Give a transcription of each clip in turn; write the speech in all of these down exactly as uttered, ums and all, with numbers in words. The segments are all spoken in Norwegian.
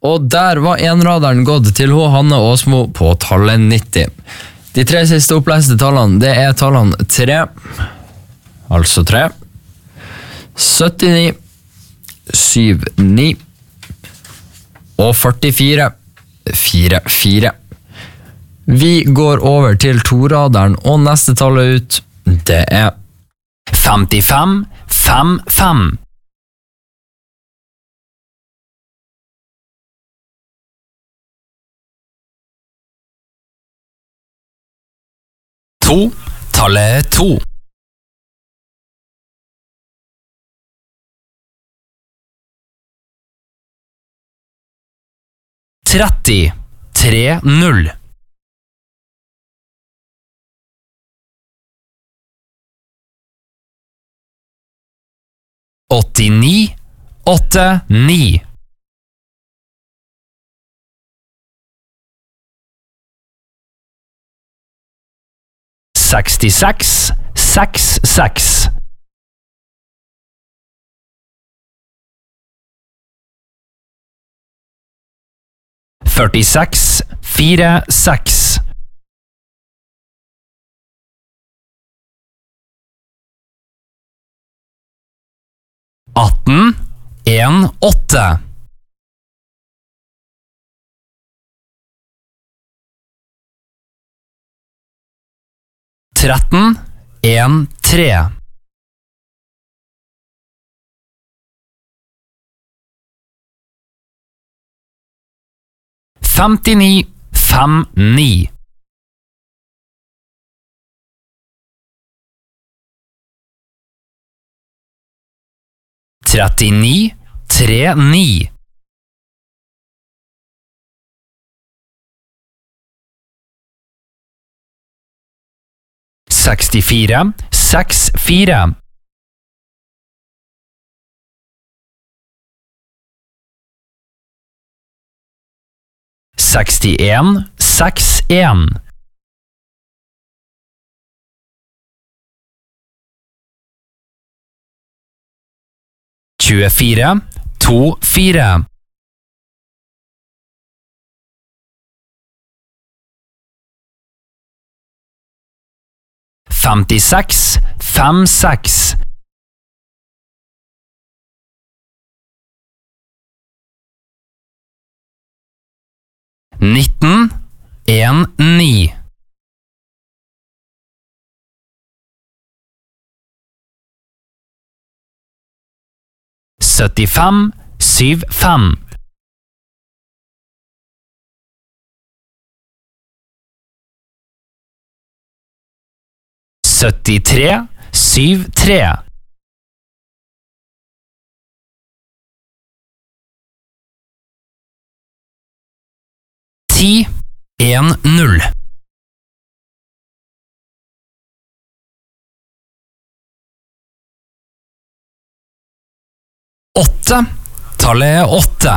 Og der var enraderen gått til H. Hanne Åsmo på tallet nitti. De tre siste oppleste tallene, det er tallene tre, altså tre, syttini, syttini og førtifire, fire, fire. Vi går over til toraderen, og neste tallet ut, det er femtifem, fem, fem. To, tallet to. Tretti, tre, null. Åttini, åtte, ni. Sekstiseks, seks, seks. Førtiseks, fire, seks. Atten, en, åtte. Tretten, en, tre. Femtini, fem, ni. Trettini, tre, ni. Sekstifire, seks, fire. Sekstien, seks, en. Tjuefire, to, fire. Femtiseks, fem, seks. Nitten, en, ni. Syttifem, syv, fem. Syttitre, syv, tre. Ti, en, null. Åtte, tallet åtte.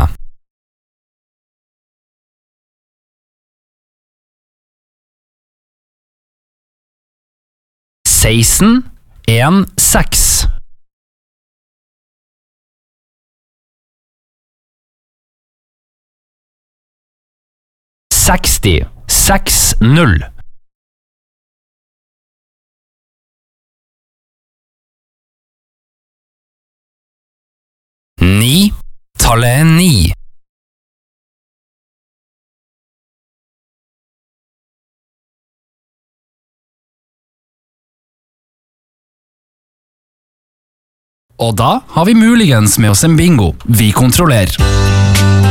Seksten, en, seks. Seksti, seks, null. Ni, tallet ni. Og da har vi muligens med oss en bingo. Vi kontrollerer.